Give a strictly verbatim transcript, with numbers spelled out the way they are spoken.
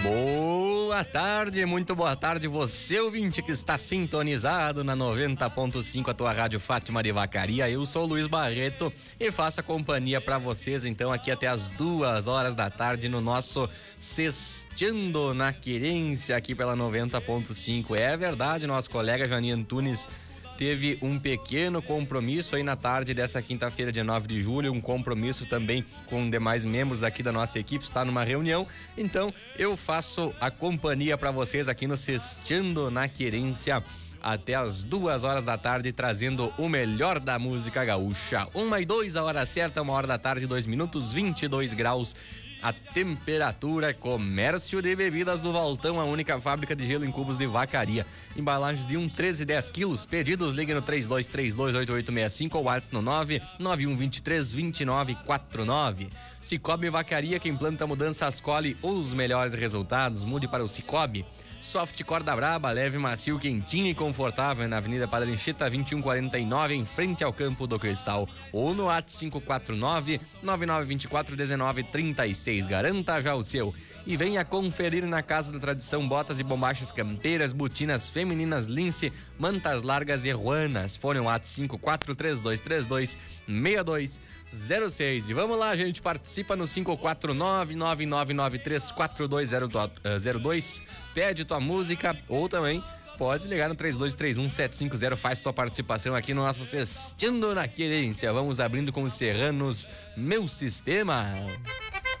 Boa tarde, muito boa tarde, você ouvinte que está sintonizado na noventa ponto cinco, a tua rádio Fátima de Vacaria. Eu sou o Luiz Barreto e faço a companhia para vocês então aqui até as duas horas da tarde no nosso Sexteando na Querência aqui pela noventa ponto cinco. É verdade, nosso colega Jani Antunes teve um pequeno compromisso aí na tarde dessa quinta-feira, dia nove de julho, um compromisso também com demais membros aqui da nossa equipe, está numa reunião, então eu faço a companhia para vocês aqui no Sexteando na Querência até as duas horas da tarde, trazendo o melhor da música gaúcha. Uma e dois, a hora certa, uma hora da tarde, dois minutos, vinte e dois graus. A temperatura. Comércio de bebidas do Valtão, a única fábrica de gelo em cubos de Vacaria. Embalagens de um, treze, dez quilos. Pedidos, ligue no três dois três dois, oito oito seis cinco ou WhatsApp no nove nove um dois três, dois nove quatro nove. Cicobi Vacaria, quem planta mudanças colhe os melhores resultados. Mude para o Cicobi. Soft Corda Braba, leve, macio, quentinho e confortável na Avenida Padre Anchieta vinte e um quarenta e nove, em frente ao Campo do Cristal, ou no WhatsApp cinco quatro nove, nove nove dois quatro, um nove três seis. Garanta já o seu e venha conferir na Casa da Tradição botas e bombachas campeiras, botinas femininas Lince, mantas largas e ruanas. Fone no WhatsApp cinco quatro três dois três dois, seis dois zero seis. E vamos lá, gente, participa no cinco quatro nove, nove nove nove três quatro dois zero dois, pede tua música ou também pode ligar no três dois três um, sete cinco zero, faz tua participação aqui no nosso Sexteando na Querência. Vamos abrindo com os Serranos, Meu Sistema.